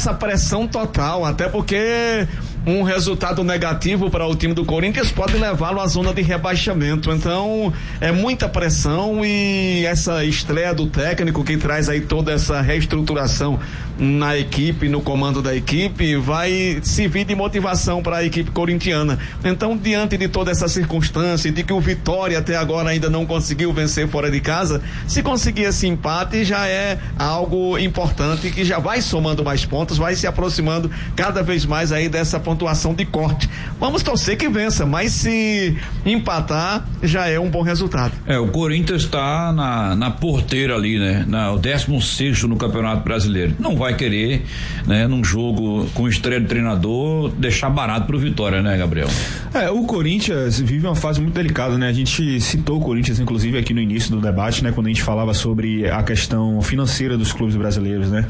essa pressão total, até porque um resultado negativo para o time do Corinthians pode levá-lo à zona de rebaixamento. Então é muita pressão, e essa estreia do técnico que traz aí toda essa reestruturação na equipe, no comando da equipe, vai servir de motivação para a equipe corintiana. Então, diante de toda essa circunstância, de que o Vitória até agora ainda não conseguiu vencer fora de casa, se conseguir esse empate já é algo importante, que já vai somando mais pontos, vai se aproximando cada vez mais aí dessa pontuação de corte. Vamos torcer que vença, mas se empatar já é um bom resultado. O Corinthians está na porteira ali, né? O 16º no Campeonato Brasileiro. Não vai querer, né, num jogo com estreia de treinador, deixar barato pro Vitória, né, Gabriel? O Corinthians vive uma fase muito delicada, né? A gente citou o Corinthians, inclusive, aqui no início do debate, né? Quando a gente falava sobre a questão financeira dos clubes brasileiros, né?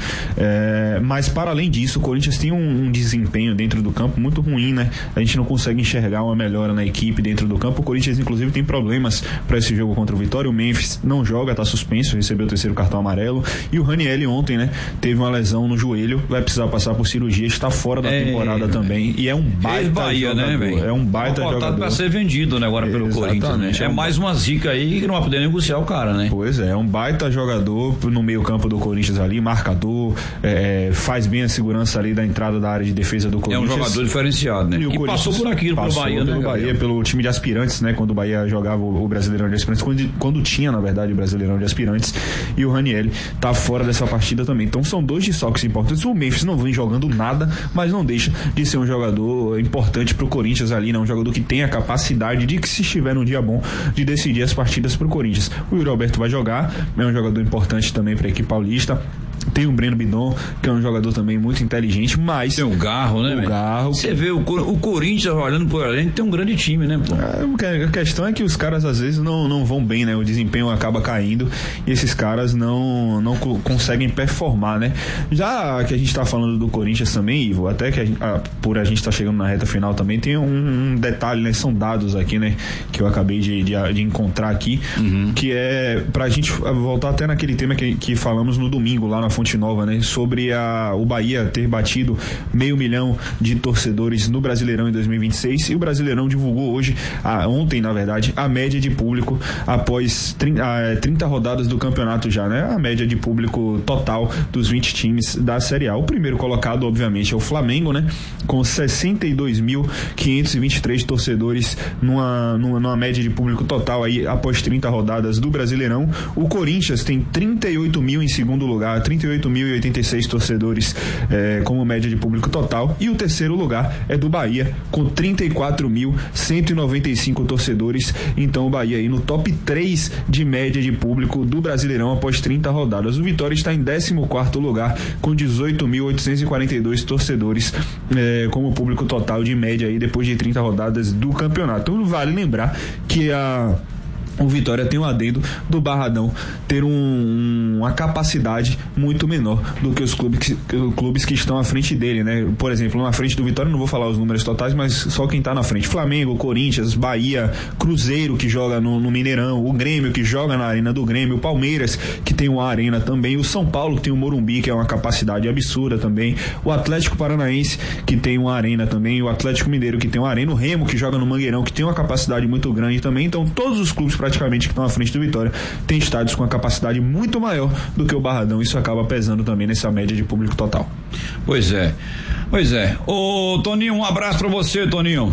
Mas, para além disso, o Corinthians tem um desempenho dentro do campo muito ruim, né? A gente não consegue enxergar uma melhora na equipe dentro do campo. O Corinthians, inclusive, tem problemas para esse jogo contra o Vitória. O Memphis não joga, tá suspenso, recebeu o 3º cartão amarelo. E o Ranieri ontem, né? Teve uma lesão no joelho, vai precisar passar por cirurgia, está fora da temporada também. E é um baita Bahia, jogador, né, é um baita jogador. Para ser vendido, né, agora pelo Corinthians, né? É mais uma zica aí que não vai poder negociar o cara, né? Pois é um baita jogador no meio campo do Corinthians ali, marcador, faz bem a segurança ali da entrada da área de defesa do Corinthians. É um jogador diferenciado, né? E passou por aquilo, pelo Bahia, né? Bahia, pelo time de aspirantes, né? Quando o Bahia jogava o Brasileirão de Aspirantes, quando tinha, na verdade, o Brasileirão de Aspirantes, e o Ranieri tá fora dessa partida também. Então são dois desfalques importantes. O Memphis não vem jogando nada, mas não deixa de ser um jogador importante pro Corinthians ali, né? Um jogador que tem a capacidade de, que se estiver num dia bom, de decidir as partidas pro Corinthians. O Yuri Alberto vai jogar, é um jogador importante também pra equipe paulista. Tem o Breno Bidon, que é um jogador também muito inteligente, mas... Tem o Garro, né? O Garro. Você vê, o Corinthians olhando por além, tem um grande time, né, pô? A questão é que os caras às vezes não vão bem, né? O desempenho acaba caindo e esses caras não conseguem performar, né? Já que a gente tá falando do Corinthians também, Ivo, até que por a gente tá chegando na reta final também, tem um detalhe, né? São dados aqui, né? Que eu acabei de encontrar aqui, que é pra gente voltar até naquele tema que falamos no domingo, lá na Fonte Nova, né? Sobre o Bahia ter batido 500 mil de torcedores no Brasileirão em 2026, e o Brasileirão divulgou hoje, ontem na verdade, a média de público após 30 rodadas do campeonato já, né? A média de público total dos 20 times da Série A. O primeiro colocado, obviamente, é o Flamengo, né? Com 62.523 torcedores numa média de público total aí após 30 rodadas do Brasileirão. O Corinthians tem 38 mil em segundo lugar, 38.086 torcedores como média de público total, e o terceiro lugar é do Bahia com 34.195 torcedores. Então o Bahia aí no top 3 de média de público do Brasileirão após 30 rodadas. O Vitória está em 14º lugar com 18.842 torcedores como público total de média aí depois de 30 rodadas do campeonato. Então vale lembrar que o Vitória tem um adendo do Barradão ter uma capacidade muito menor do que os clubes que estão à frente dele, né? Por exemplo, na frente do Vitória, não vou falar os números totais, mas só quem está na frente: Flamengo, Corinthians, Bahia, Cruzeiro, que joga no Mineirão, o Grêmio, que joga na Arena do Grêmio, o Palmeiras, que tem uma arena também, o São Paulo, que tem o Morumbi, que é uma capacidade absurda também, o Atlético Paranaense, que tem uma arena também, o Atlético Mineiro, que tem uma arena, o Remo, que joga no Mangueirão, que tem uma capacidade muito grande também. Então todos os clubes praticamente que estão à frente do Vitória tem estádios com uma capacidade muito maior do que o Barradão. Isso acaba pesando também nessa média de público total. Pois é. Ô Toninho, um abraço pra você, Toninho.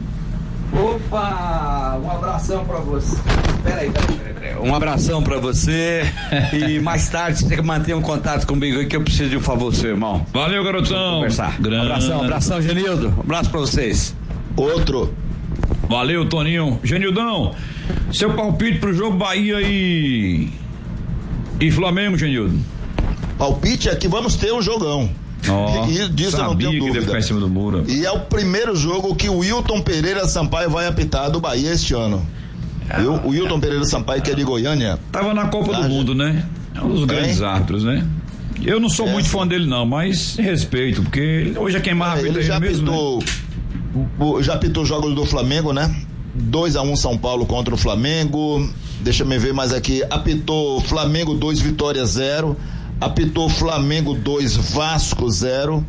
Opa, um abração pra você. Peraí. Um abração pra você. E mais tarde você manter um contato comigo aí, que eu preciso de um favor seu, irmão. Valeu, garotão. Conversar. Abração, Genildo. Um abraço pra vocês. Outro. Valeu, Toninho. Genildão, seu palpite pro jogo Bahia e Flamengo, Genildo? Palpite é que vamos ter um jogão. E disso eu não tenho dúvida. Ficar em cima do muro. E é o primeiro jogo que o Wilton Pereira Sampaio vai apitar do Bahia este ano. O Wilton Pereira Sampaio, que é de Goiânia. Tava na Copa do Mundo, né? É um dos grandes árbitros, né? Eu não sou muito fã dele não, mas respeito, porque hoje é quem mais apita ele mesmo, já apitou jogos do Flamengo, né? 2-1 São Paulo contra o Flamengo. Deixa eu ver mais aqui. Apitou Flamengo 2, Vitória 0. Apitou Flamengo 2, Vasco 0.